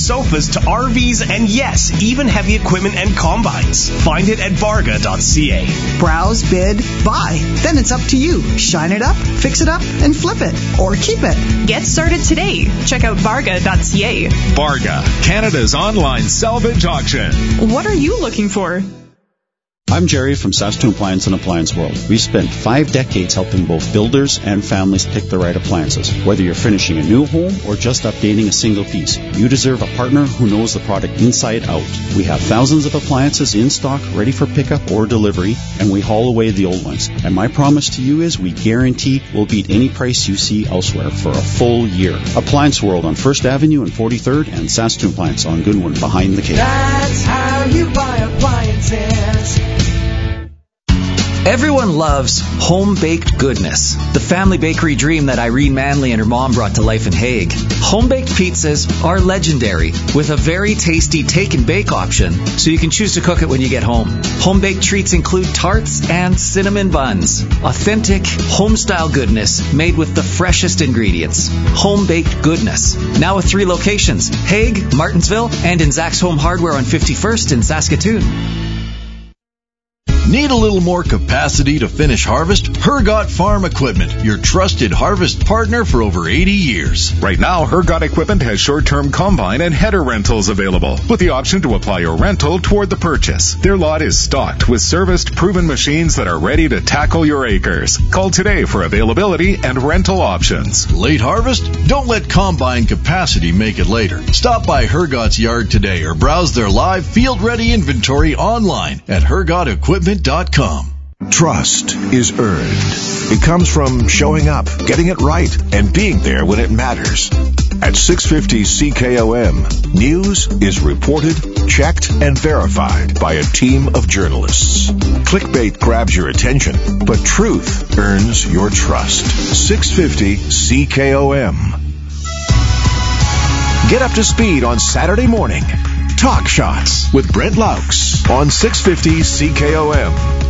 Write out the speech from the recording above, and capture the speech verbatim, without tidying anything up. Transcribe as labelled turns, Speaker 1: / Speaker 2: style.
Speaker 1: sofas to R Vs and yes, even heavy equipment and combines. Find it at varga dot c a.
Speaker 2: Browse, bid, buy. Then it's up to you. Shine it up, fix it up, and flip it. Or keep it.
Speaker 3: Get started today. Check out varga dot c a.
Speaker 4: Varga, Canada's online salvage auction.
Speaker 3: What are you looking for?
Speaker 5: I'm Jerry from Saskatoon Appliance and Appliance World. We've spent five decades helping both builders and families pick the right appliances. Whether you're finishing a new home or just updating a single piece, you deserve a partner who knows the product inside out. We have thousands of appliances in stock, ready for pickup or delivery, and we haul away the old ones. And my promise to you is we guarantee we'll beat any price you see elsewhere for a full year. Appliance World on First Avenue and forty-third, and Saskatoon Appliance on Goodwin behind the cave.
Speaker 6: That's how you buy appliances.
Speaker 7: Everyone loves home-baked goodness, the family bakery dream that Irene Manley and her mom brought to life in Hague. Home-baked pizzas are legendary, with a very tasty take-and-bake option, so you can choose to cook it when you get home. Home-baked treats include tarts and cinnamon buns. Authentic, home-style goodness made with the freshest ingredients. Home-baked goodness. Now with three locations, Hague, Martinsville, and in Zach's Home Hardware on fifty-first in Saskatoon.
Speaker 8: Need a little more capacity to finish harvest? Hergot Farm Equipment, your trusted harvest partner for over eighty years.
Speaker 4: Right now, Hergot Equipment has short-term combine and header rentals available, with the option to apply your rental toward the purchase. Their lot is stocked with serviced, proven machines that are ready to tackle your acres. Call today for availability and rental options.
Speaker 8: Late harvest? Don't let combine capacity make it later. Stop by Hergot's yard today or browse their live field-ready inventory online at hergot equipment dot com.
Speaker 9: Trust is earned. It comes from showing up, getting it right, and being there when it matters. At six fifty C K O M, news is reported, checked, and verified by a team of journalists. Clickbait grabs your attention, but truth earns your trust. six fifty C K O M. Get up to speed on Saturday morning. Talk Shots with Brent Laux on six fifty C K O M.